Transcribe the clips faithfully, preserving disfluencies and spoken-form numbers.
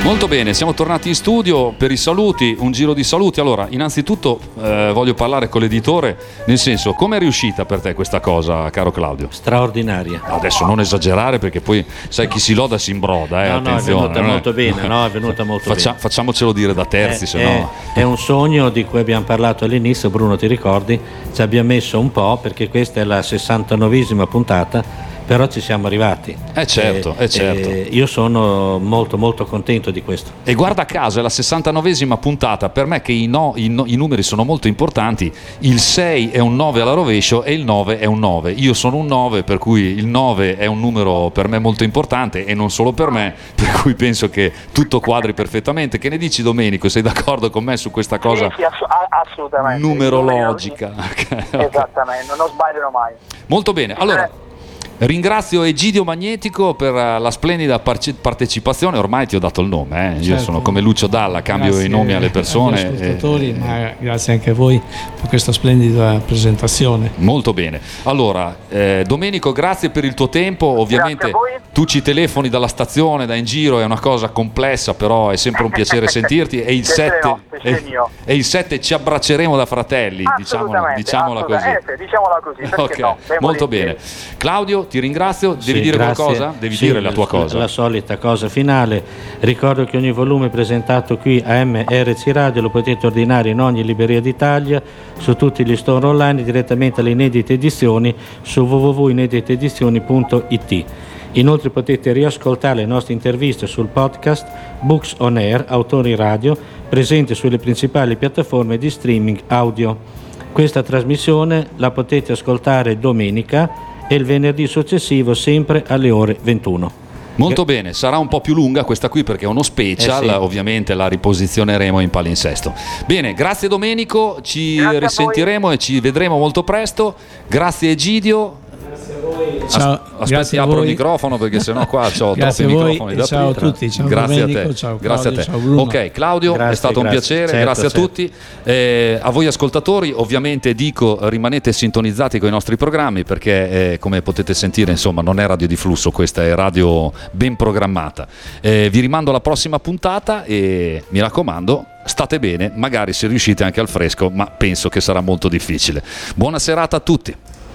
Molto bene, siamo tornati in studio per i saluti, un giro di saluti. Allora, innanzitutto eh, voglio parlare con l'editore, nel senso, come è riuscita per te questa cosa, caro Claudio? Straordinaria. Adesso non esagerare, perché poi sai chi si loda si imbroda, eh, no, attenzione. No, è venuta non molto è... bene, no, è venuta molto Faccia, bene. Facciamocelo dire da terzi, è, se no... È, è un sogno di cui abbiamo parlato all'inizio, Bruno, ti ricordi? Ci abbiamo messo un po', perché questa è la sessantanovesima puntata, però ci siamo arrivati. Eh certo, eh, eh certo. Eh, io sono molto molto contento di questo. E guarda caso, è la sessantanovesima puntata, per me che i, no, i, no, i numeri sono molto importanti, il sei è un nove alla rovescio e il nove è un nove. Io sono un nove, per cui il nove è un numero per me molto importante, e non solo per me, per cui penso che tutto quadri perfettamente. Che ne dici, Domenico? Sei d'accordo con me su questa cosa? Sì, sì, ass- assolutamente. Numerologica. Esattamente, non sbagliano mai. Molto bene, allora... Ringrazio Egidio Magnetico per la splendida parce- partecipazione. Ormai ti ho dato il nome, eh? Io certo. sono come Lucio Dalla, cambio grazie i nomi alle persone. Agli ascoltatori, e, ma grazie anche a voi per questa splendida presentazione. Molto bene. Allora, eh, Domenico, grazie per il tuo tempo. Ovviamente tu ci telefoni dalla stazione, da in giro, è una cosa complessa, però è sempre un piacere sentirti. E il sette e, e il sette ci abbracceremo da fratelli, diciamola, diciamola così. Eh, diciamola così. Okay. No? Molto bene. Claudio, ti ringrazio, devi sì, dire grazie. qualcosa? Devi sì, dire la tua cosa. La solita cosa finale. Ricordo che ogni volume presentato qui a M R C Radio lo potete ordinare in ogni libreria d'Italia, su tutti gli store online, direttamente alle inedite edizioni su w w w punto inedite edizioni punto i t. Inoltre potete riascoltare le nostre interviste sul podcast Books on Air, Autori Radio, presente sulle principali piattaforme di streaming audio. Questa trasmissione la potete ascoltare domenica e il venerdì successivo sempre alle ore ventuno. Molto bene, sarà un po' più lunga questa qui perché è uno special, eh sì. Ovviamente la riposizioneremo in palinsesto. Bene, grazie Domenico, ci grazie risentiremo e ci vedremo molto presto. Grazie Egidio. Grazie a voi. Ciao, As- aspetti, apro il microfono perché sennò qua ho troppi microfoni da ciao aprire. a tutti, ciao grazie Domenico, a te. ciao Claudio, grazie a te. Ciao Bruno. Ok, Claudio, grazie, è stato grazie. un piacere, certo, grazie a certo. tutti. Eh, a voi ascoltatori, ovviamente dico, rimanete sintonizzati con i nostri programmi perché eh, come potete sentire, insomma, non è radio di flusso, questa è radio ben programmata. Eh, vi rimando alla prossima puntata e mi raccomando, state bene, magari se riuscite anche al fresco, ma penso che sarà molto difficile. Buona serata a tutti.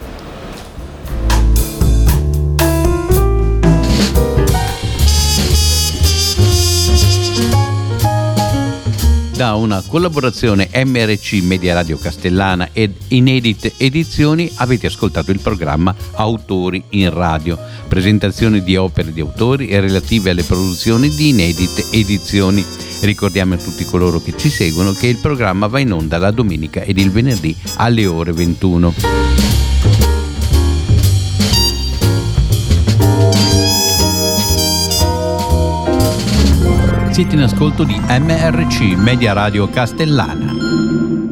Da una collaborazione M R C Media Radio Castellana ed Inedite Edizioni avete ascoltato il programma Autori in Radio, presentazione di opere di autori e relative alle produzioni di Inedite Edizioni. Ricordiamo a tutti coloro che ci seguono che il programma va in onda la domenica ed il venerdì alle ore ventuno. Siete in ascolto di M R C Media Radio Castellana.